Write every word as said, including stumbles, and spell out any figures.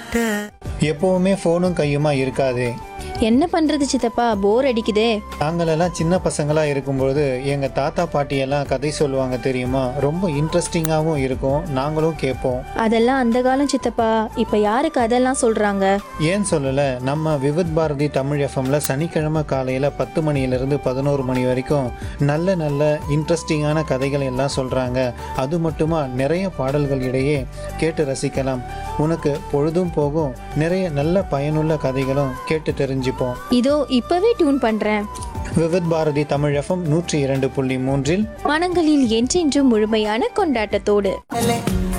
எப்பவுமே ஃபோனும் கையுமா இருக்காது. என்ன பண்றது சித்தப்பா, போர் அடிக்குதே. நாங்களெல்லாம் சின்ன பசங்களா இருக்கும்பொழுது எங்க தாத்தா பாட்டியெல்லாம் கதை சொல்லுவாங்க தெரியுமா? ரொம்ப இன்ட்ரெஸ்டிங்காகவும் இருக்கும். நாங்களும் கேட்போம். அதெல்லாம் அந்த காலம் சித்தப்பா, இப்ப யாருக்கு அதெல்லாம் சொல்றாங்க? ஏன் சொல்லல, நம்ம விவித் பாரதி தமிழ் எஃப்எம்ல சனிக்கிழமை காலையில பத்து மணியிலிருந்து பதினோரு மணி வரைக்கும் நல்ல நல்ல இன்ட்ரெஸ்டிங்கான கதைகள் எல்லாம் சொல்றாங்க. அது மட்டுமா, நிறைய பாடல்கள் இடையே கேட்டு ரசிக்கலாம். உனக்கு பொழுதும் போகும், நிறைய நல்ல பயனுள்ள கதைகளும் கேட்டு தெரிஞ்சுப்போம். இதோ இப்பவே டியூன் பண்றேன். விவித் பாரதி தமிழ் எஃப்எம் நூற்றி இரண்டு புள்ளி மூன்றில் மனங்களில் என்றென்றும் முழுமையான கொண்டாட்டத்தோடு.